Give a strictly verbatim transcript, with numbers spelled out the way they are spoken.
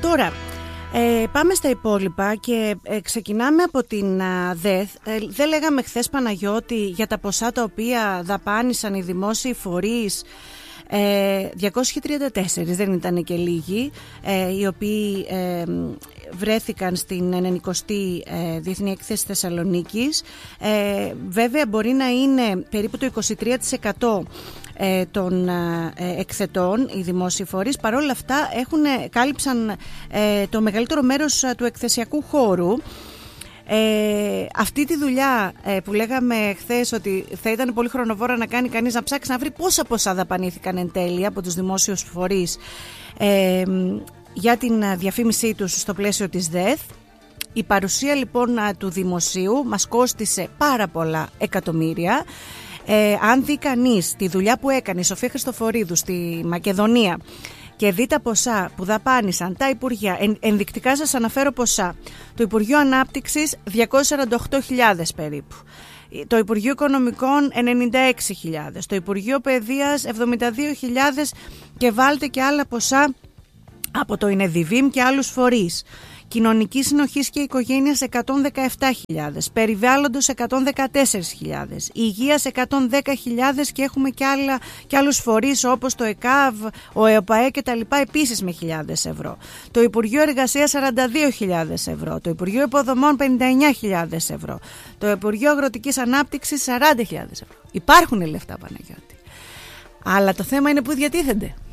Τώρα, ε, πάμε στα υπόλοιπα και ε, ξεκινάμε από την α, ΔΕΘ. Ε, δεν λέγαμε χθες, Παναγιώτη, για τα ποσά τα οποία δαπάνησαν οι δημόσιοι φορείς. Ε, διακόσιοι τριάντα τέσσερα δεν ήταν και λίγοι, ε, οι οποίοι ε, βρέθηκαν στην ενενηκοστή ε, Διεθνή Έκθεση Θεσσαλονίκης. Ε, βέβαια μπορεί να είναι περίπου το είκοσι τρία τοις εκατό ε, των ε, εκθετών οι δημόσιοι φορείς. Παρ' όλα αυτά έχουν, κάλυψαν ε, το μεγαλύτερο μέρος του εκθεσιακού χώρου. Ε, αυτή τη δουλειά ε, που λέγαμε χθες ότι θα ήταν πολύ χρονοβόρα να κάνει κανείς, να ψάξει να βρει πόσα ποσά δαπανήθηκαν εν τέλει από τους δημόσιους φορείς ε, για την διαφήμισή τους στο πλαίσιο της ΔΕΘ. Η παρουσία λοιπόν του δημοσίου μας κόστισε πάρα πολλά εκατομμύρια. Ε, αν δει κανείς τη δουλειά που έκανε η Σοφία Χριστοφορίδου στη Μακεδονία και δει τα ποσά που δαπάνησαν τα Υπουργεία, εν, ενδεικτικά σας αναφέρω ποσά. Το Υπουργείο Ανάπτυξης διακόσιες σαράντα οκτώ χιλιάδες περίπου. Το Υπουργείο Οικονομικών ενενήντα έξι χιλιάδες. Το Υπουργείο Παιδείας εβδομήντα δύο χιλιάδες και βάλτε και άλλα ποσά από το ΙΝΕΔΙΒΙΜ και άλλους φορείς. Κοινωνικής Συνοχής και Οικογένειας εκατόν δεκαεπτά χιλιάδες, Περιβάλλοντος εκατόν δεκατέσσερις χιλιάδες, Υγείας εκατόν δέκα χιλιάδες και έχουμε και, άλλα, και άλλους φορείς όπως το ΕΚΑΒ, ο ΕΟΠΑΕ και τα λοιπά επίσης με χιλιάδες ευρώ. Το Υπουργείο Εργασίας σαράντα δύο χιλιάδες ευρώ, το Υπουργείο Υποδομών πενήντα εννιά χιλιάδες ευρώ, το Υπουργείο Αγροτικής Ανάπτυξης σαράντα χιλιάδες ευρώ. Υπάρχουν λεφτά, Παναγιώτη. Αλλά το θέμα είναι πού διατίθενται.